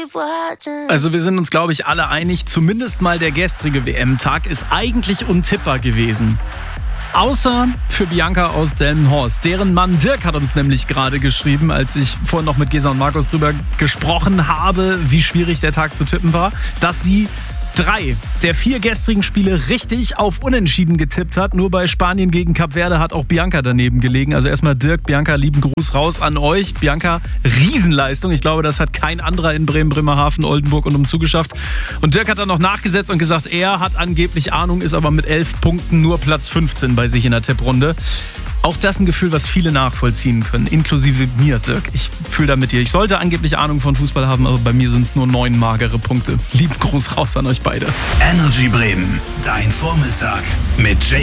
Also wir sind uns, glaube ich, alle einig, zumindest mal der gestrige WM-Tag ist eigentlich untippbar gewesen. Außer für Bianca aus Delmenhorst. Deren Mann Dirk hat uns nämlich gerade geschrieben, als ich vorhin noch mit Gesa und Markus drüber gesprochen habe, wie schwierig der Tag zu tippen war, dass sie 3 der 4 gestrigen Spiele richtig auf Unentschieden getippt hat. Nur bei Spanien gegen Kap Verde hat auch Bianca daneben gelegen. Also erstmal Dirk, Bianca, lieben Gruß raus an euch. Bianca, Riesenleistung. Ich glaube, das hat kein anderer in Bremen, Bremerhaven, Oldenburg und umzu geschafft. Und Dirk hat dann noch nachgesetzt und gesagt, er hat angeblich Ahnung, ist aber mit 11 Punkten nur Platz 15 bei sich in der Tipprunde. Auch das ein Gefühl, was viele nachvollziehen können, inklusive mir, Dirk. Ich fühle da mit dir. Ich sollte angeblich Ahnung von Fußball haben, aber bei mir sind es nur 9 magere Punkte. Lieben Gruß raus an euch beide. Energy Bremen, dein Vormittag mit